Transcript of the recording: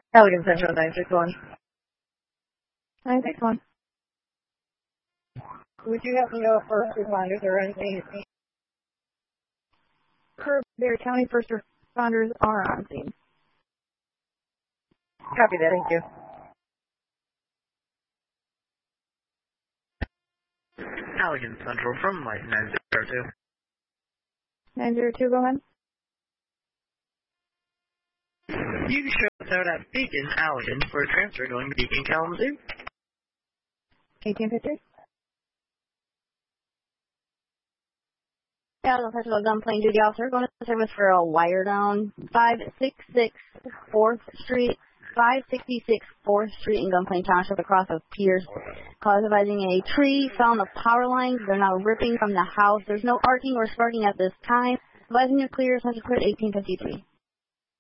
Elgin Central 961. 961. Would you have to know if first responders or anything? Berry County first responders are on scene. Copy that, thank you. Elgin Central from Light 902. 902, go ahead. You can show us out at Beacon, Elgin, for a transfer going to Beacon, Kalamazoo. 1850. Elgin Central gunplane duty officer going to service for a wire down 566 4th Street, 566 4th Street in Gunplane Township across of Pierce, causing a tree fell on the power lines. They're now ripping from the house. There's no arcing or sparking at this time. Advising you clear, Central Code 1853.